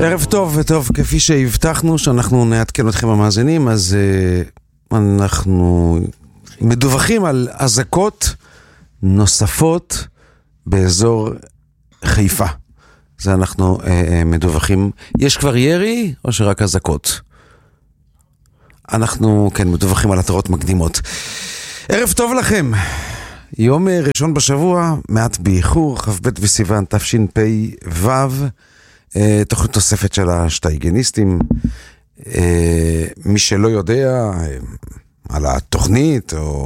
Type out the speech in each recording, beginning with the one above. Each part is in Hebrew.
ערב טוב וטוב, כפי שהבטחנו שאנחנו נעדכן אתכם המאזינים, אז אנחנו מדווחים על אזעקות נוספות באזור חיפה. זה אנחנו מדווחים. יש כבר ירי או שרק אזעקות? אנחנו כן מדווחים על התראות מקדימות. ערב טוב לכם. יום ראשון בשבוע, מעט באיחור, כ"ב בסיוון תשפ"ו, תוכנית תוספת של השטייגניסטים. מי שלא יודע על התוכנית או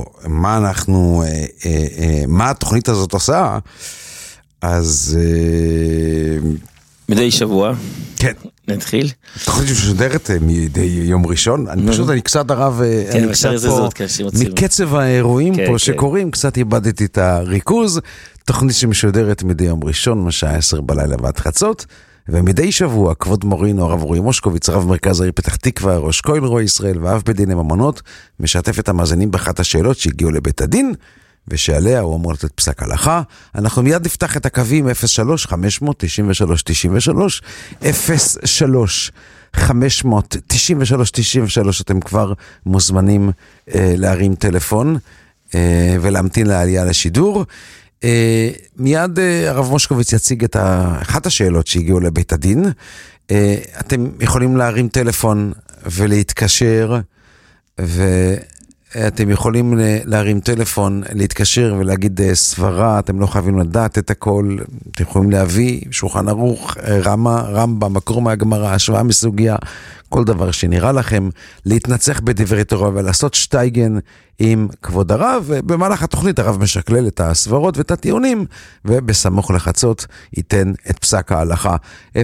מה התוכנית הזאת עושה, אז מדי שבוע. כן. נתחיל. תוכנית ששודרת מדי יום ראשון. אני קצת הרב, כן, אפשר פה מקצב האירועים פה שקורים, קצת איבדתי את הריכוז. תוכנית שמשודרת מדי יום ראשון, משעה 10 בלילה ועד חצות. ומדי שבוע, כבוד מורינו, הרב רועי מושקוביץ, רב מרכז העיר פתח תקווה, ראש כהן רועי ישראל ואב בית דין ממונות, משתף את המאזינים באחת השאלות שהגיעו לבית הדין, ושעליה הוא אמור לתת פסק הלכה. אנחנו מיד נפתח את הקווים 03-593-93, 03-593-93, אתם כבר מוזמנים להרים טלפון ולהמתין לעלייה לשידור. מיד הרב מושקוביץ יציג את אחת השאלות שהגיעו לבית הדין. אתם יכולים להרים טלפון ולהתקשר, ואתם יכולים להרים טלפון, להתקשר ולהגיד סברה, אתם לא חייבים לדעת את הכל, אתם יכולים להביא שולחן ערוך, רמב"ם, מקור מהגמרא, השוואה מסוגיה, כל דבר שנראה לכם, להתנצח בדברי תורה ולעשות שטייגן עם כבוד הרב, ובמהלך התוכנית הרב משקלל את הסברות ואת הטיעונים, ובסמוך לחצות ייתן את פסק ההלכה. 03-593-93,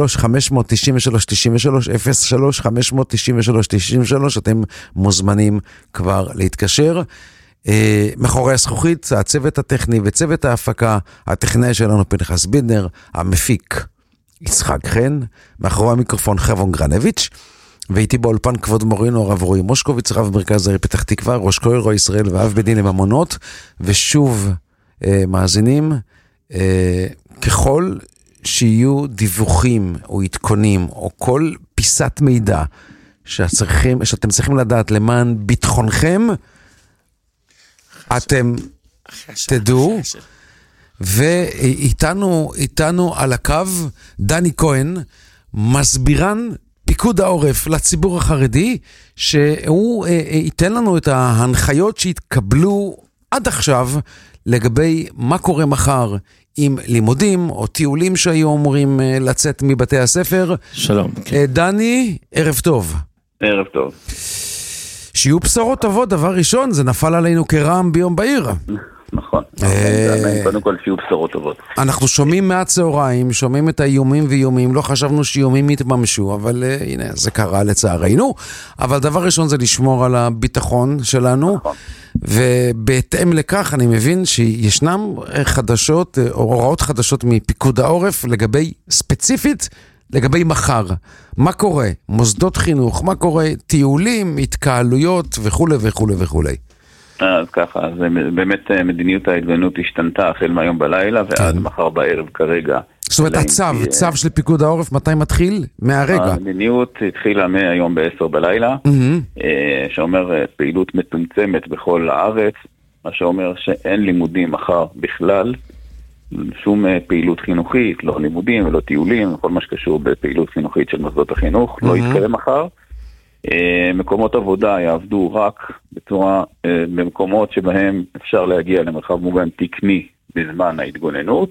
03-593-93, אתם מוזמנים כבר להתקשר. מאחורי הזכוכית, הצוות הטכני וצוות ההפקה, הטכנאי שלנו פנחס בידנר, המפיק יצחק חן, מאחורי המיקרופון חבון גרנביץ', ואיתי באולפן כבוד מורינו הרב רועי מושקוביץ, רב מרכז העיר פתח תקווה, ראש כהן רועי ישראל ואב בית דין ממונות. ושוב מאזינים, ככל שיהיו דיווחים או עדכונים או כל פיסת מידע שאתם צריכים לדעת למען ביטחונכם, אתם תדעו. ואיתנו על הקו דני כהן, מסבירן פיקוד העורף לציבור החרדי, שהוא ייתן לנו את ההנחיות שהתקבלו עד עכשיו לגבי מה קורה מחר עם לימודים או טיולים שהיו אמורים לצאת מבתי הספר. שלום. דני, ערב טוב. ערב טוב. שיהיו בשורות טובות, דבר ראשון, זה נפל עלינו כרעם ביום בהיר. נכון, קודם כל שיהיו בשורות טובות. אנחנו שומעים מהצהריים, שומעים את האיומים ואיומים, לא חשבנו שאיומים יתממשו, אבל הנה, זה קרה לצערנו. אבל דבר ראשון זה לשמור על הביטחון שלנו, ובהתאם לכך אני מבין שישנם חדשות, הוראות חדשות מפיקוד העורף לגבי ספציפית, לגבי מחר. מה קורה? מוסדות חינוך, מה קורה? טיולים, התקהלויות וכו' וכו' וכו'. אז ככה, אז באמת מדיניות ההתגוננות השתנתה החל מהיום בלילה ועד מחר בערב כרגע. זאת אומרת, הצו של פיקוד העורף מתי מתחיל? מהרגע. המדיניות התחילה מהיום ב-10 בלילה, שאומר פעילות מצומצמת בכל הארץ, מה שאומר שאין לימודים מחר בכלל, שום פעילות חינוכית, לא לימודים ולא טיולים, כל מה שקשור בפעילות חינוכית של מוסדות החינוך, לא יתקיים מחר. מקומות עבודה יעבדו רק בצורה, במקומות שבהם אפשר להגיע למרחב מוגן תקני בזמן ההתגוננות,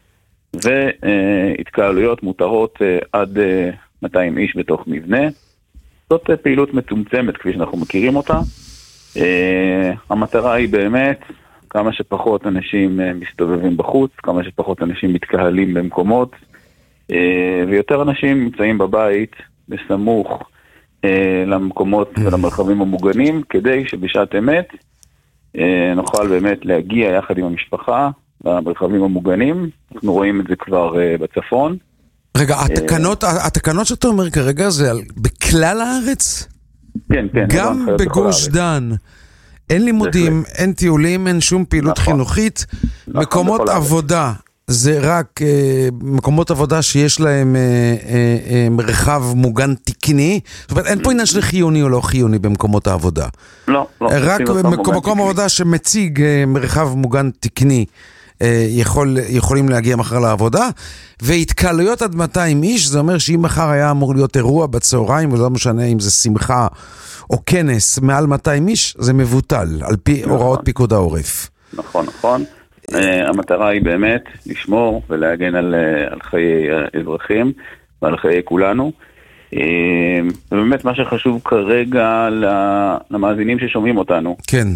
והתקהלויות מותרות עד 200 איש בתוך מבנה. זאת פעילות מצומצמת כפי שאנחנו מכירים אותה. המטרה היא באמת כמה שפחות אנשים מסתובבים בחוץ, כמה שפחות אנשים מתקהלים במקומות, ויותר אנשים נמצאים בבית בסמוך למקומות ולמרחבים המוגנים, כדי שבשעת אמת נוכל באמת להגיע יחד עם המשפחה למרחבים המוגנים. אנחנו רואים את זה כבר בצפון. רגע, התקנות שאתה אומר כרגע זה בכלל הארץ? כן, כן. גם בגוש דן. אין לימודים, אין טיולים, אין שום פעילות חינוכית. מקומות עבודה זה רק מקומות עבודה שיש להם מרחב מוגן תקני? זאת אומרת, אין פה עניין של חיוני או לא חיוני במקומות העבודה. לא. רק מקום עבודה שמציג מרחב מוגן תקני יכולים להגיע מחר לעבודה, והתקהלויות עד 200 איש, זה אומר שאם מחר היה אמור להיות אירוע בצהריים, ולא משנה אם זה שמחה או כנס מעל 200 איש, זה מבוטל, על פי הוראות פיקוד העורף. נכון. המטרה היא באמת לשמור ולהגן על חיי האזרחים ועל חיי כולנו. ובאמת מה שחשוב כרגע למאזינים ששומעים אותנו. כן.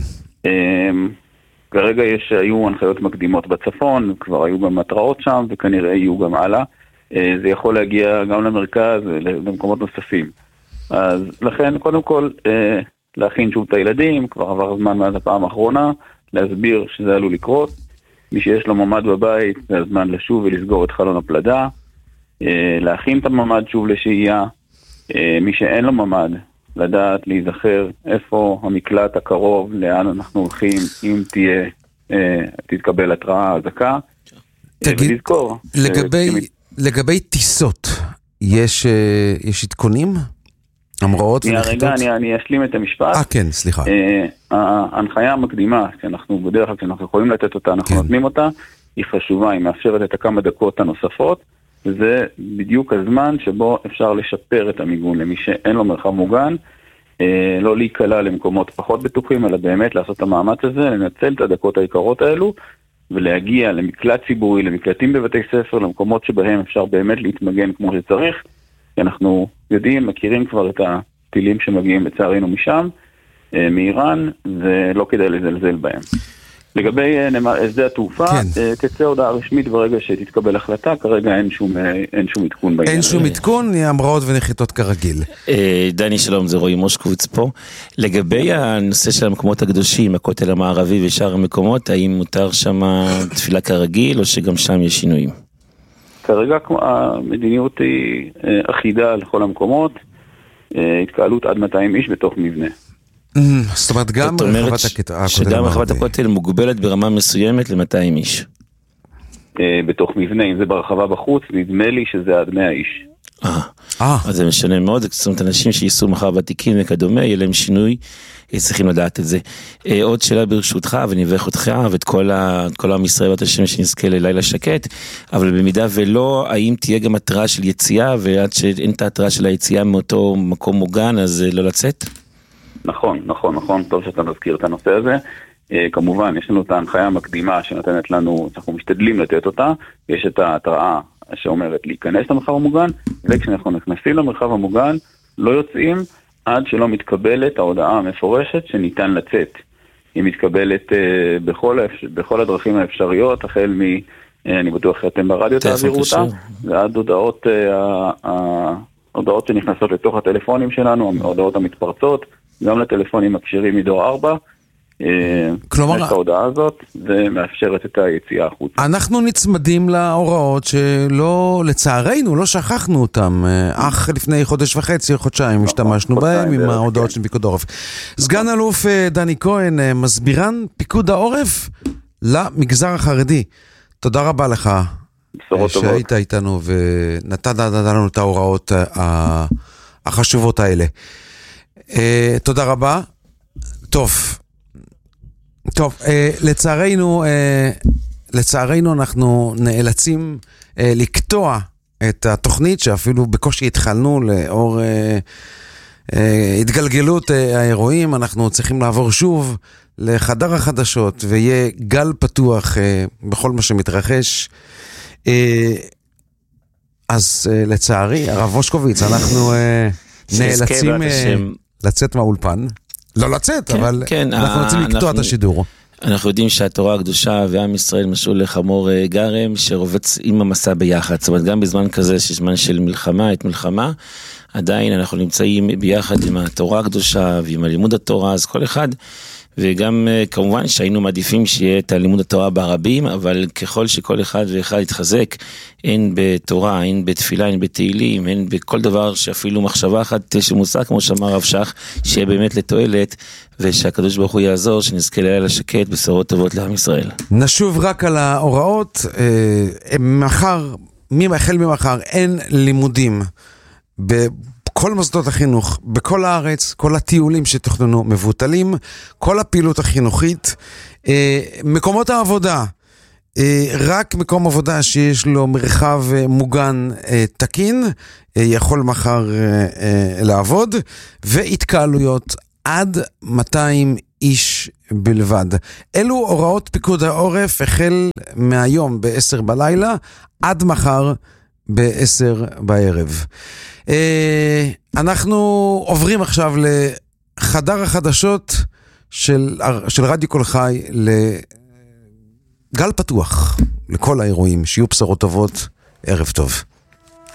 כרגע היו הנחיות מקדימות בצפון, כבר היו גם מטראות שם וכנראה יהיו גם הלאה. זה יכול להגיע גם למרכז ולמקומות נוספים. אז לכן קודם כל להכין שוב את הילדים, כבר עבר הזמן מאז הפעם האחרונה, להסביר שזה עלול לקרות. מי שיש לו ממד בבית, זה הזמן לשוב ולסגור את חלון הפלדה, להכין את הממד שוב לשהייה, מי שאין לו ממד, לדעת, להיזכר איפה המקלט הקרוב, לאן אנחנו הולכים, אם תתקבל התראה, אזעקה, ולזכור. לגבי טיסות, יש עדכונים? המראות ונחיתות? רגע, אני אשלים את המשפט. כן, סליחה. ההנחיה המקדימה, שאנחנו בדרך כלל, כשאנחנו יכולים לתת אותה, אנחנו נותנים אותה, היא חשובה, היא מאפשרת את הכמה דקות הנוספות, וזה בדיוק הזמן שבו אפשר לשפר את המיגון למי שאין לו מרחב מוגן, לא להיקלה למקומות פחות בטוחים, אלא באמת לעשות את המאמץ הזה, לנצל את הדקות העיקרות האלו, ולהגיע למקלט ציבורי, למקלטים בבתי ספר, למקומות שבהם אפשר באמת להתמגן כמו שצריך, כי אנחנו יודעים, מכירים כבר את הטילים שמגיעים לצערנו משם, מאיראן, ולא כדאי לזלזל בהם. לגבי שדה התעופה, תצא הודעה רשמית ברגע שתתקבל החלטה, כרגע אין שום עדכון בעניין. אין שום עדכון, המראות ונחיתות כרגיל. דני שלום, זה רועי מושקוביץ פה. לגבי הנושא של המקומות הקדושים, הכותל המערבי ושאר המקומות, האם מותר שם תפילה כרגיל, או שגם שם יש שינויים? כרגע המדיניות היא אחידה לכל המקומות, התקהלות עד 200 איש בתוך מבנה. זאת אומרת, גם רחבת הכותל מוגבלת ברמה מסוימת ל-200 איש. בתוך מבנה, אם זה ברחבה בחוץ, נדמה לי שזה עד 100 איש. אז זה משנה מאוד, זאת אומרת, אנשים שייסעו מחר ותיקים וכדומה, יהיה להם שינוי, צריכים לדעת את זה. עוד שאלה ברשותך, ונברך אותך, ואת כל עם ישראל ואת השם שנזכה ללילה שקט, אבל במידה ולא, האם תהיה גם התראה של יציאה, ועד שאין את ההתראה של היציאה מאותו מקום מוגן, אז לא לצאת? נכון, טוב שאתה מזכיר את הנושא הזה. כמובן, יש לנו את ההנחיה המקדימה שנותנת לנו, אנחנו משתדלים לתת אותה, יש את ההתראה שאומרת להיכנס למרחב המוגן, וכשאנחנו נכנסים למרחב המוגן, לא יוצאים עד שלא מתקבלת ההודעה המפורשת שניתן לצאת. היא מתקבלת בכל הדרכים האפשריות, החל אני בטוח שאתם ברדיו תעבירו אותה, ועד הודעות שנכנסות לתוך הטלפונים שלנו, ההודעות המתפרצות, גם לטלפונים הכשרים מדור 4, כלומר, את ההודעה הזאת, זה מאפשרת את היציאה החוצה. אנחנו נצמדים להוראות שלא, לצערנו, לא שכחנו אותם. אך לפני חודש וחצי, חודשיים, השתמשנו בהם עם ההודעות של פיקוד העורף. סגן אלוף דני כהן, מסבירן פיקוד העורף למגזר החרדי. תודה רבה לך שהיית איתנו ונתת לנו את ההוראות החשובות האלה. תודה רבה. טוב, לצערנו אנחנו נאלצים לקטוע את התוכנית שאפילו בקושי התחלנו לאור התגלגלות האירועים. אנחנו צריכים לעבור שוב לחדר החדשות ויהיה גל פתוח בכל מה שמתרחש. אז לצערי, הרב מושקוביץ, אנחנו נאלצים לצאת מהאולפן. לא לצאת, אבל אנחנו רוצים לקטוע את השידור. אנחנו יודעים שהתורה הקדושה ועם ישראל משול לחמור גרם שרובץ עם המסע ביחד. זאת אומרת, גם בזמן כזה, שזמן של מלחמה, עדיין אנחנו נמצאים ביחד עם התורה הקדושה ועם הלימוד התורה, אז כל אחד וגם כמובן שהיינו מעדיפים שיהיה את הלימוד התורה ברבים, אבל ככל שכל אחד ואחד יתחזק, הן בתורה, הן בתפילה, הן בתהילים, הן בכל דבר שאפילו מחשבה אחת שמושג, כמו שאמר רב שך, שיהיה באמת לתועלת, ושהקדוש ברוך הוא יעזור, שנזכה לילה שקט, בשורות טובות לעם ישראל. נשוב רק על ההוראות, החל ממחר אין לימודים בכל מוסדות החינוך, בכל הארץ, כל הטיולים שתוכננו מבוטלים, כל הפעילות החינוכית, מקומות העבודה, רק מקום עבודה שיש לו מרחב מוגן תקין, יכול מחר לעבוד, והתקהלויות עד 200 איש בלבד. אלו הוראות פיקוד העורף החל מהיום ב-10 בלילה, עד מחר ב-10 בערב. אנחנו עוברים עכשיו לחדר החדשות של רדיו קול חי, לגל פתוח, לכל האירועים, שיהיו בשורות טובות, ערב טוב.